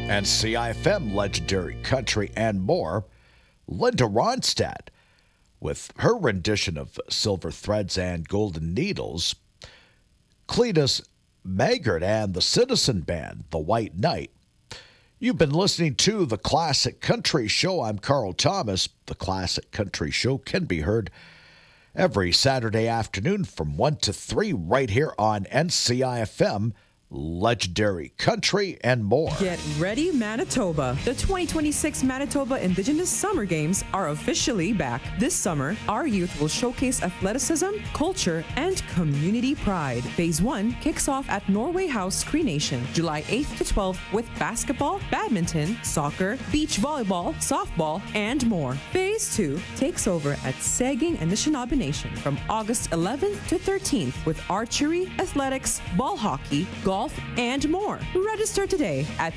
and CIFM Legendary Country and more, Linda Ronstadt with her rendition of Silver Threads and Golden Needles, Cletus Maggart and the Citizen Band, The White Knight. You've been listening to The Classic Country Show. I'm Carl Thomas. The Classic Country Show can be heard every Saturday afternoon from 1 to 3 right here on NCIFM, Legendary Country and more. Get ready, Manitoba. The 2026 Manitoba Indigenous Summer Games are officially back. This summer, our youth will showcase athleticism, culture, and community pride. Phase 1 kicks off at Norway House Cree Nation, July 8th to 12th with basketball, badminton, soccer, beach volleyball, softball, and more. Phase 2 takes over at Saging Anishinaabe Nation from August 11th to 13th with archery, athletics, ball hockey, golf, and more. Register today at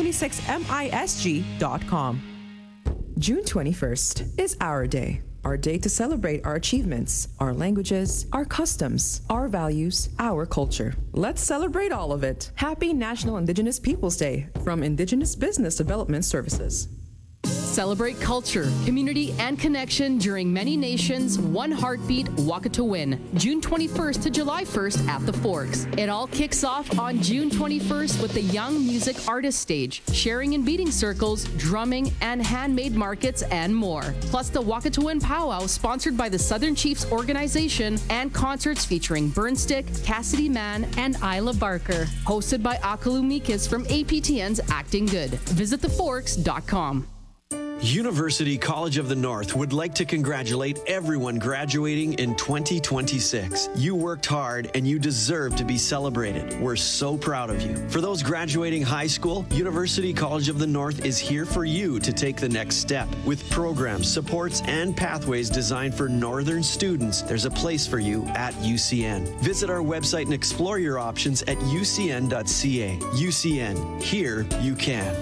2026misg.com. June 21st is our day. Our day to celebrate our achievements, our languages, our customs, our values, our culture. Let's celebrate all of it. Happy National Indigenous Peoples Day from Indigenous Business Development Services. Celebrate culture, community, and connection during Many Nations One Heartbeat Wakatewin, June 21st to July 1st at the Forks. It all kicks off on June 21st with the Young Music Artist Stage, sharing and beating circles, drumming, and handmade markets, and more. Plus the Wakatewin Powwow, sponsored by the Southern Chiefs Organization, and concerts featuring Burnstick, Cassidy Mann, and Isla Barker. Hosted by Akalu Mikas from APTN's Acting Good. Visit theforks.com. University College of the North would like to congratulate everyone graduating in 2026. You worked hard and you deserve to be celebrated. We're so proud of you. For those graduating high school, University College of the North is here for you to take the next step. With programs, supports, and pathways designed for Northern students, there's a place for you at UCN. Visit our website and explore your options at ucn.ca. UCN, here you can.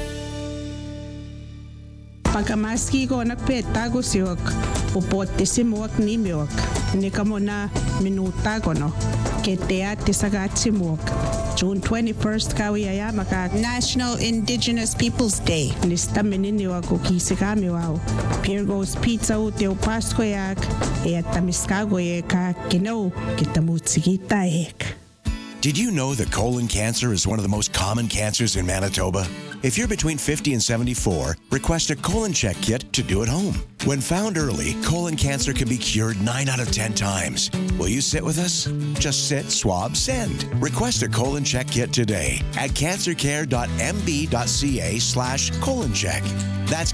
Pagkamaski ko nagpeta ko siyok, upote si muak ni miok, ni kamo na minuta ko no, ketea tisagat si muak. June 21st kawiyaya maka National Indigenous Peoples Day. Nista menini wako kisi kami wow. Pirgos pizza uteo Pasko yak, e tamiskago eka kino kitamutsikita ek. Did you know that colon cancer is one of the most common cancers in Manitoba? If you're between 50 and 74, request a colon check kit to do at home. When found early, colon cancer can be cured 9 out of 10 times. Will you sit with us? Just sit, swab, send. Request a colon check kit today at cancercare.mb.ca/colon check. That's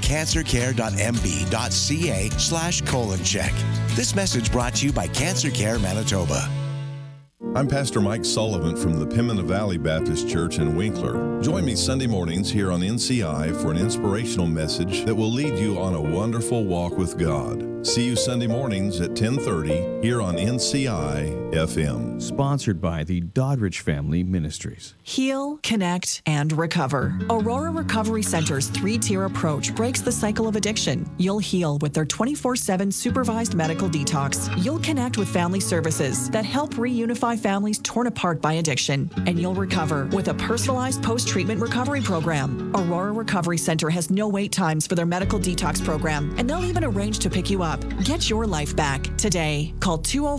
cancercare.mb.ca/colon check. This message brought to you by Cancer Care Manitoba. I'm Pastor Mike Sullivan from the Pimina Valley Baptist Church in Winkler. Join me Sunday mornings here on NCI for an inspirational message that will lead you on a wonderful walk with God. See you Sunday mornings at 10:30 here on NCI FM. Sponsored by the Doddridge Family Ministries. Heal, connect, and recover. Aurora Recovery Center's 3-tier approach breaks the cycle of addiction. You'll heal with their 24/7 supervised medical detox. You'll connect with family services that help reunify families torn apart by addiction. And you'll recover with a personalized post-treatment recovery program. Aurora Recovery Center has no wait times for their medical detox program, and they'll even arrange to pick you up. Get your life back today. Call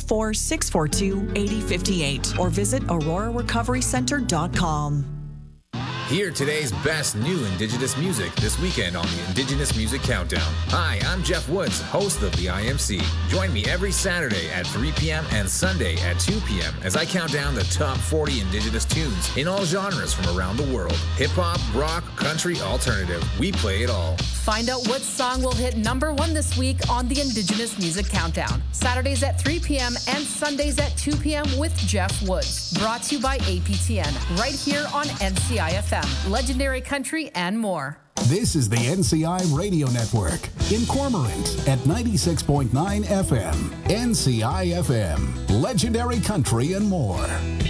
204-642-8058 or visit aurorarecoverycenter.com. Hear today's best new Indigenous music this weekend on the Indigenous Music Countdown. Hi, I'm Jeff Woods, host of the IMC. Join me every Saturday at 3 p.m. and Sunday at 2 p.m. as I count down the top 40 Indigenous tunes in all genres from around the world. Hip-hop, rock, country, alternative. We play it all. Find out what song will hit #1 this week on the Indigenous Music Countdown. Saturdays at 3 p.m. and Sundays at 2 p.m. with Jeff Woods. Brought to you by APTN, right here on NCIFM, Legendary Country and more. This is the NCI Radio Network in Cormorant at 96.9 FM. NCI FM, Legendary Country and more.